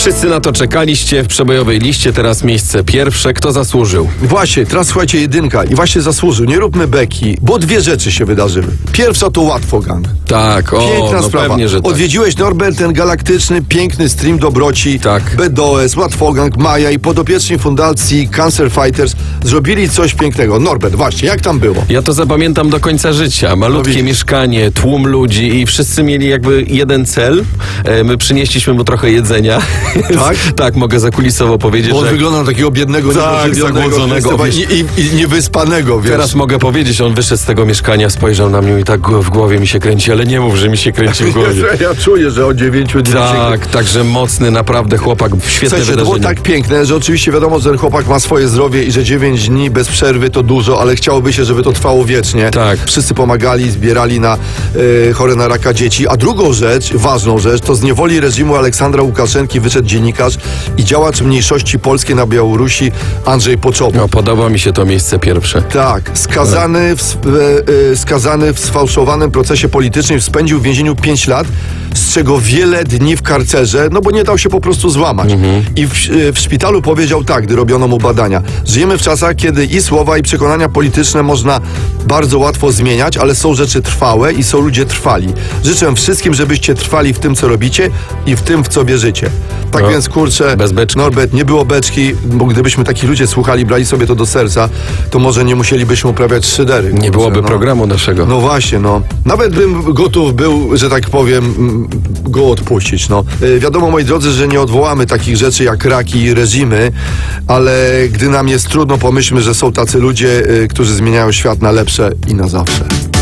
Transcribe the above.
Wszyscy na to czekaliście w przebojowej liście, teraz miejsce pierwsze. Kto zasłużył? Właśnie, teraz słuchajcie, jedynka i właśnie zasłużył. Nie róbmy beki, bo dwie rzeczy się wydarzyły. Pierwsza to Łatwo Gang. Tak, Piękna no sprawa. pewnie, że tak. Odwiedziłeś, Norbert, ten galaktyczny, piękny stream dobroci. Tak. BDOS, Łatwogang, Maja i podopieczni fundacji Cancer Fighters zrobili coś pięknego. Norbert, właśnie, jak tam było? Ja to zapamiętam do końca życia. Malutkie widzisz. mieszkanie, tłum ludzi i wszyscy mieli jakby jeden cel. My przynieśliśmy mu trochę jedzenia. Tak? Tak, mogę zakulisowo powiedzieć, Bo on że... wygląda na takiego biednego, Tak, niedożywionego, zagłodzonego, wiesz. i niewyspanego, wiesz. Teraz mogę powiedzieć, on wyszedł z tego mieszkania, spojrzał na mnie i tak w głowie mi się kręci, ale nie mów, że mi się kręci w głowie. Ja czuję, że o 9 dni Tak, także mocny naprawdę chłopak, świetne Słuchajcie, to wydarzenie. było tak piękne, że oczywiście wiadomo, że ten chłopak ma swoje zdrowie i że 9 dni bez przerwy to dużo, ale chciałoby się, żeby to trwało wiecznie. Tak. Wszyscy pomagali, zbierali na chore na raka dzieci. A drugą rzecz, ważną rzecz, to z niewoli reżimu Aleksandra Łukaszenki wyszedł dziennikarz i działacz mniejszości polskiej na Białorusi Andrzej Poczobut. No, podoba mi się to miejsce pierwsze. Tak, skazany w sfałszowanym procesie politycznym, spędził w więzieniu 5 lat, z czego wiele dni w karcerze, no bo nie dał się po prostu złamać. I w szpitalu powiedział tak, gdy robiono mu badania. Żyjemy w czasach, kiedy i słowa, i przekonania polityczne można bardzo łatwo zmieniać, ale są rzeczy trwałe i są ludzie trwali. Życzę wszystkim, żebyście trwali w tym, co robicie i w tym, w co wierzycie. Tak No, więc, kurczę, bez beczki. Norbert, nie było beczki, bo gdybyśmy takich ludzi słuchali, brali sobie to do serca, to może nie musielibyśmy uprawiać szydery. Nie byłoby programu naszego. No właśnie, no. Nawet bym gotów był, że tak powiem, go odpuścić, no. Wiadomo, moi drodzy, że nie odwołamy takich rzeczy jak raki i reżimy, ale gdy nam jest trudno, pomyślmy, że są tacy ludzie, którzy zmieniają świat na lepsze i na zawsze.